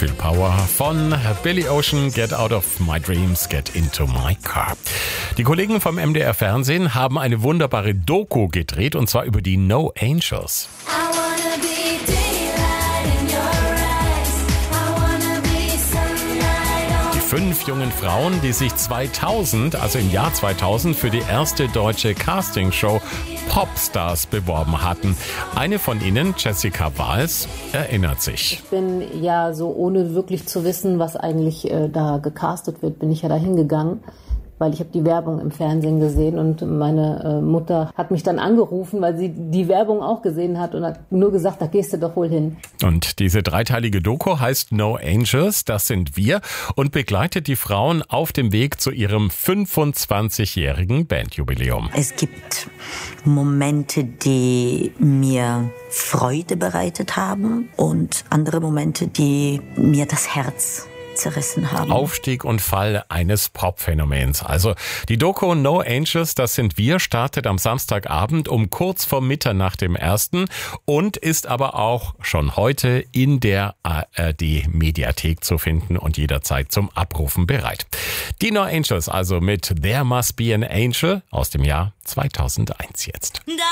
viel Power von Billy Ocean, Get Out of My Dreams, Get Into My Car. Die Kollegen vom MDR Fernsehen haben eine wunderbare Doku gedreht, und zwar über die No Angels. Die 5 jungen Frauen, die sich 2000, also im Jahr 2000, für die erste deutsche Castingshow Popstars beworben hatten. Eine von ihnen, Jessica Wahls, erinnert sich. Ich bin ja so, ohne wirklich zu wissen, was eigentlich da gecastet wird, bin ich ja da hingegangen, weil ich habe die Werbung im Fernsehen gesehen und meine Mutter hat mich dann angerufen, weil sie die Werbung auch gesehen hat und hat nur gesagt, da gehst du doch wohl hin. Und diese dreiteilige Doku heißt No Angels, das sind wir, und begleitet die Frauen auf dem Weg zu ihrem 25-jährigen Bandjubiläum. Es gibt Momente, die mir Freude bereitet haben und andere Momente, die mir das Herz zerrissen haben. Aufstieg und Fall eines Pop-Phänomens. Also die Doku No Angels, das sind wir, startet am Samstagabend um kurz vor Mitternacht im 1. und ist aber auch schon heute in der ARD-Mediathek zu finden und jederzeit zum Abrufen bereit. Die No Angels also mit There Must Be an Angel aus dem Jahr 2001 jetzt.